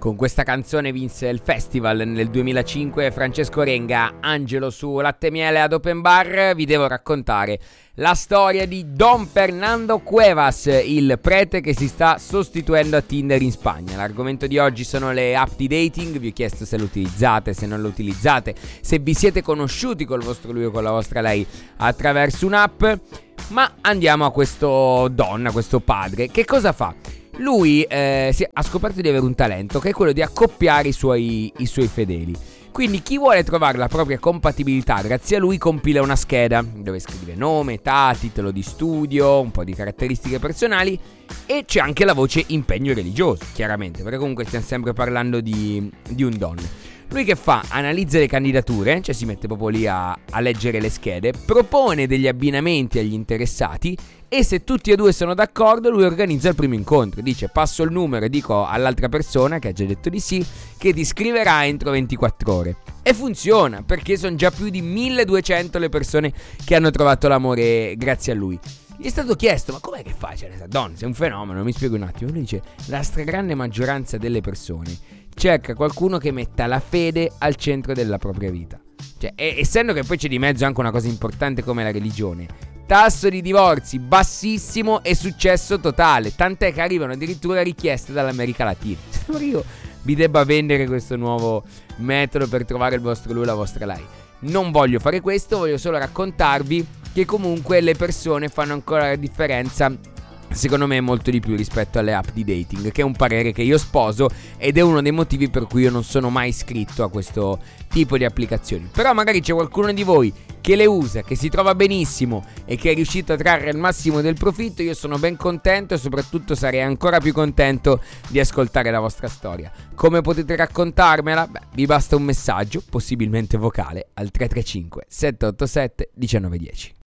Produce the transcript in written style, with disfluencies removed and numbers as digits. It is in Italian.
Con questa canzone vinse il festival nel 2005 Francesco Renga, Angelo su Latte Miele ad Open Bar. Vi devo raccontare la storia di Don Fernando Cuevas, il prete che si sta sostituendo a Tinder in Spagna. L'argomento di oggi sono le app di dating. Vi ho chiesto se le utilizzate, se non le utilizzate, se vi siete conosciuti col vostro lui o con la vostra lei attraverso un'app. Ma andiamo a questo Don, a questo padre. Che cosa fa? Lui ha scoperto di avere un talento, che è quello di accoppiare i suoi fedeli. Quindi chi vuole trovare la propria compatibilità grazie a lui compila una scheda dove scrive nome, età, titolo di studio, un po' di caratteristiche personali, e c'è anche la voce impegno religioso, chiaramente, perché comunque stiamo sempre parlando di un Don. Lui che fa? Analizza le candidature, cioè si mette proprio lì a leggere le schede, propone degli abbinamenti agli interessati e se tutti e due sono d'accordo lui organizza il primo incontro. Dice: passo il numero e dico all'altra persona che ha già detto di sì che ti scriverà entro 24 ore. E funziona, perché sono già più di 1200 le persone che hanno trovato l'amore grazie a lui. Gli è stato chiesto: ma com'è che fai? Don, sei un fenomeno, mi spiego un attimo. Lui dice: la stragrande maggioranza delle persone cerca qualcuno che metta la fede al centro della propria vita. Cioè, essendo che poi c'è di mezzo anche una cosa importante come la religione, tasso di divorzi bassissimo e successo totale, tant'è che arrivano addirittura richieste dall'America Latina. Sembra che io vi debba vendere questo nuovo metodo per trovare il vostro lui o la vostra lei. Non voglio fare questo, voglio solo raccontarvi che comunque le persone fanno ancora la differenza, secondo me molto di più rispetto alle app di dating, che è un parere che io sposo ed è uno dei motivi per cui io non sono mai iscritto a questo tipo di applicazioni. Però magari c'è qualcuno di voi che le usa, che si trova benissimo e che è riuscito a trarre il massimo del profitto. Io sono ben contento e soprattutto sarei ancora più contento di ascoltare la vostra storia. Come potete raccontarmela? Vi basta un messaggio, possibilmente vocale, al 335 787 1910.